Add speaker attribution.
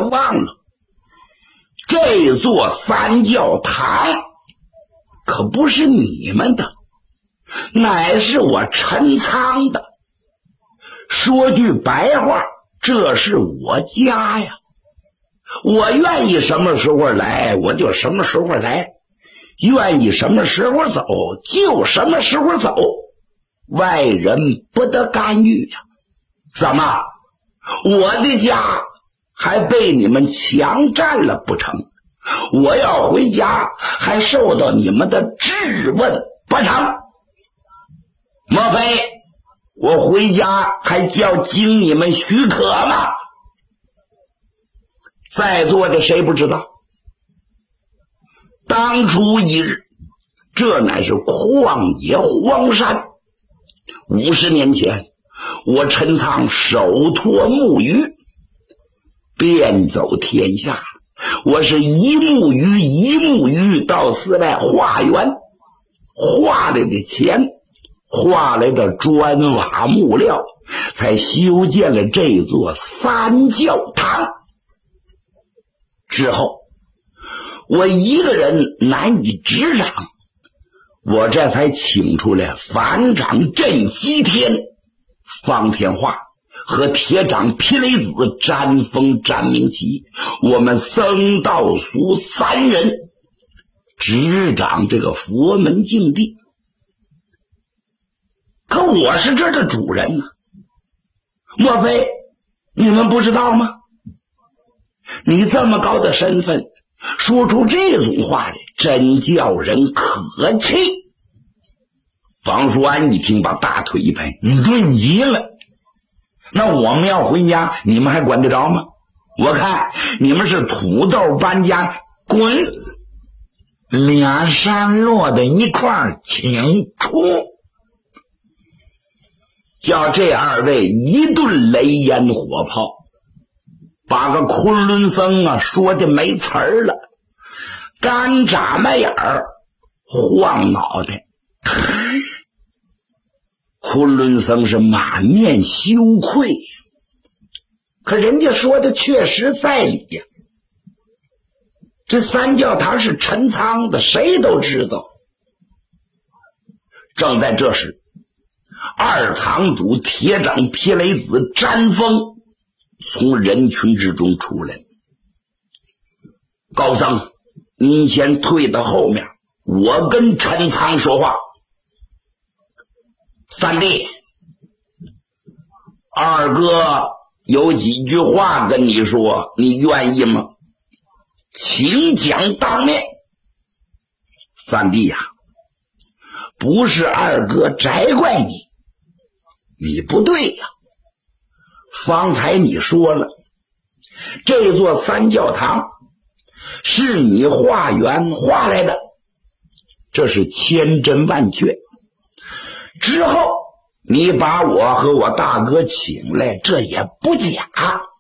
Speaker 1: 忘了，这座三教堂可不是你们的，乃是我陈仓的。说句白话，这是我家呀，我愿意什么时候来我就什么时候来，愿意什么时候走就什么时候走，外人不得干预呀。怎么，我的家还被你们强占了不成？我要回家还受到你们的质问不成？莫非我回家还叫经你们许可吗？在座的谁不知道，当初一日，这乃是旷野荒山。50年前，我陈仓手托木鱼，遍走天下。我是一木鱼一木鱼到寺外化缘，化来的钱，化来的砖瓦木料，才修建了这座三教堂。之后我一个人难以执掌，我这才请出来反掌镇西天方天画和铁掌霹雷子詹峰詹明奇，我们僧道俗3人执掌这个佛门净地。可我是这儿的主人呢，莫非你们不知道吗？你这么高的身份说出这种话来，真叫人可气。房叔安一听，把大腿一拍，你对极了，那我们要回家你们还管得着吗？我看你们是土豆搬家，滚！俩山落在一块儿，请出。叫这2位一顿雷烟火炮，把个昆仑僧啊说的没词儿了，干眨巴眼儿，晃脑袋。昆仑僧是满面羞愧，可人家说的确实在理呀。这三教堂是陈仓的，谁都知道。正在这时，二堂主铁掌霹雷子詹峰从人群之中出来。高僧，你先退到后面，我跟陈仓说话。三弟，二哥有几句话跟你说，你愿意吗？请讲当面。三弟呀，不是二哥摘怪你，你不对呀。方才你说了，这座三教堂是你化缘化来的，这是千真万确。之后你把我和我大哥请来，这也不假。